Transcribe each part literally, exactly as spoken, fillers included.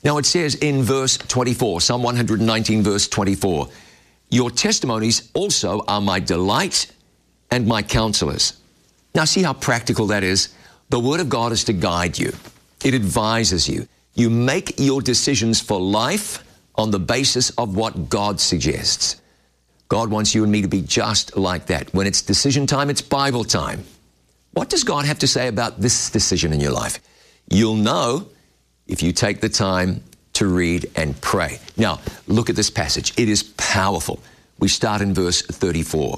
Now it says in verse twenty-four, Psalm one nineteen, verse twenty-four, your testimonies also are my delight and my counselors. Now see how practical that is? The Word of God is to guide you. It advises you. You make your decisions for life on the basis of what God suggests. God wants you and me to be just like that. When it's decision time, it's Bible time. What does God have to say about this decision in your life? You'll know if you take the time to read and pray. Now, look at this passage. It is powerful. We start in verse thirty-four.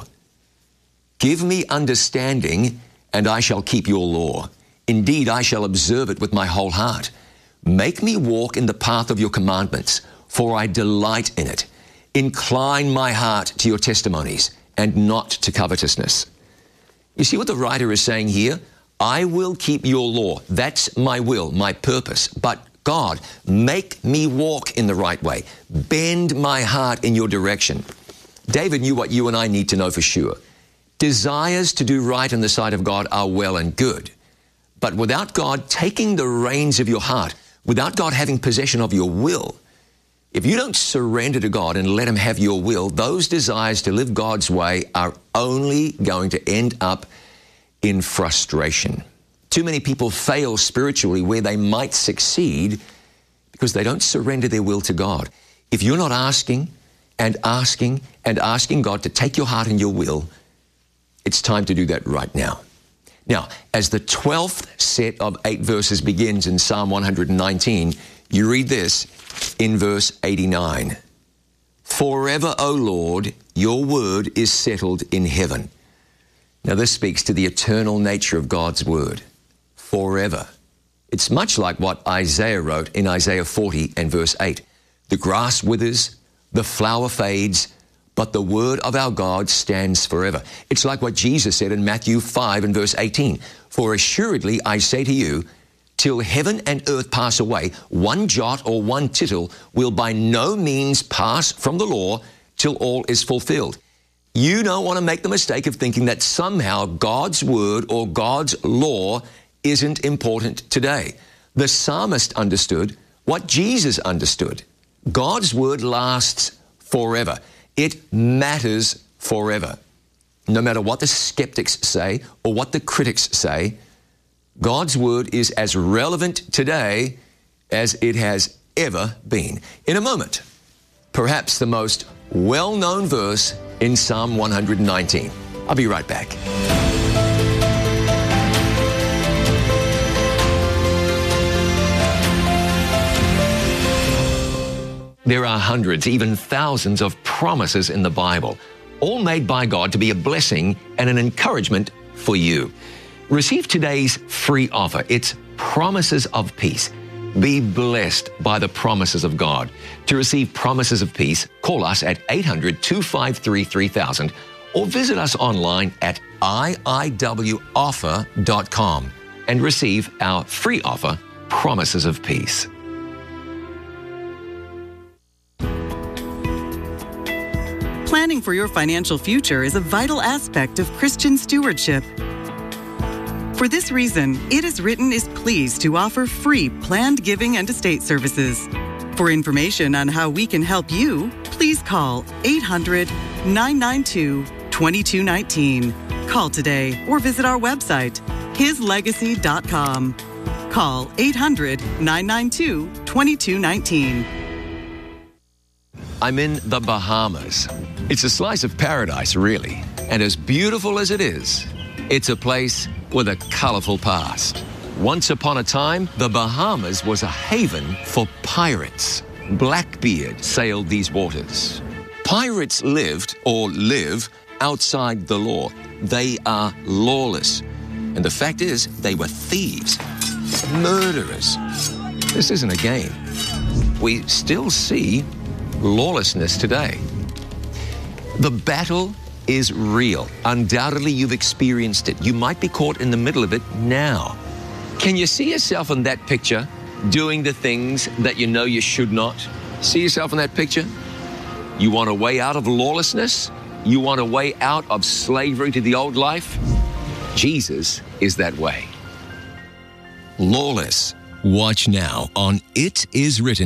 Give me understanding, and I shall keep your law. Indeed, I shall observe it with my whole heart. Make me walk in the path of your commandments, for I delight in it. Incline my heart to your testimonies, and not to covetousness. You see what the writer is saying here? I will keep your law. That's my will, my purpose. But God, make me walk in the right way. Bend my heart in your direction. David knew what you and I need to know for sure. Desires to do right in the sight of God are well and good. But without God taking the reins of your heart, without God having possession of your will, if you don't surrender to God and let Him have your will, those desires to live God's way are only going to end up in frustration. Too many people fail spiritually where they might succeed because they don't surrender their will to God. If you're not asking and asking and asking God to take your heart and your will, it's time to do that right now. Now, as the twelfth set of eight verses begins in Psalm one nineteen, you read this in verse eighty-nine. Forever, O Lord, your word is settled in heaven. Now, this speaks to the eternal nature of God's word. Forever. It's much like what Isaiah wrote in Isaiah forty and verse eight. The grass withers, the flower fades, but the word of our God stands forever. It's like what Jesus said in Matthew five and verse eighteen. For assuredly I say to you, till heaven and earth pass away, one jot or one tittle will by no means pass from the law till all is fulfilled. You don't want to make the mistake of thinking that somehow God's word or God's law isn't important today. The psalmist understood what Jesus understood. God's word lasts forever. It matters forever. No matter what the skeptics say or what the critics say, God's word is as relevant today as it has ever been. In a moment, perhaps the most well-known verse in Psalm one nineteen. I'll be right back. There are hundreds, even thousands of promises in the Bible, all made by God to be a blessing and an encouragement for you. Receive today's free offer. It's Promises of Peace. Be blessed by the promises of God. To receive Promises of Peace, call us at eight hundred, two five three, three thousand or visit us online at I I W offer dot com and receive our free offer, Promises of Peace. Planning for your financial future is a vital aspect of Christian stewardship. For this reason, It Is Written is pleased to offer free planned giving and estate services. For information on how we can help you, please call eight hundred, nine nine two, two two one nine. Call today or visit our website, his legacy dot com. Call eight hundred, nine nine two, two two one nine. I'm in the Bahamas. It's a slice of paradise, really. And as beautiful as it is, it's a place with a colorful past. Once upon a time, the Bahamas was a haven for pirates. Blackbeard sailed these waters. Pirates lived, or live, outside the law. They are lawless. And the fact is, they were thieves, murderers. This isn't a game. We still see lawlessness today. The battle is real. Undoubtedly, you've experienced it. You might be caught in the middle of it now. Can you see yourself in that picture doing the things that you know you should not? See yourself in that picture? You want a way out of lawlessness? You want a way out of slavery to the old life? Jesus is that way. Lawless. Watch now on It Is Written.